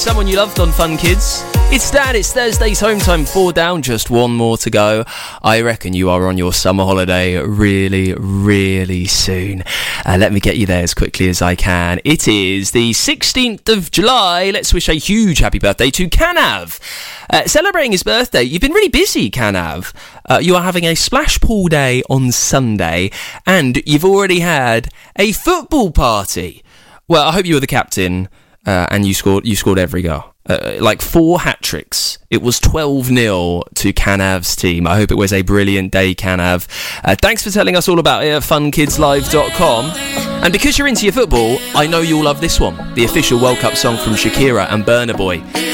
Someone you loved on Fun Kids. It's Dan, it's Thursday's home time, 4 down, just one more to go. I reckon you are on your summer holiday really, really soon. Let me get you there as quickly as I can. It is the 16th of July. Let's wish a huge happy birthday to Canav. Celebrating his birthday, you've been really busy, Canav. You are having a splash pool day on Sunday, and you've already had a football party. Well, I hope you were the captain. And you scored every goal. Like 4 hat-tricks. It was 12-0 to Canav's team. I hope it was a brilliant day, Canav. Thanks for telling us all about it at funkidslive.com. And because you're into your football, I know you'll love this one. The official World Cup song from Shakira and Burna Boy.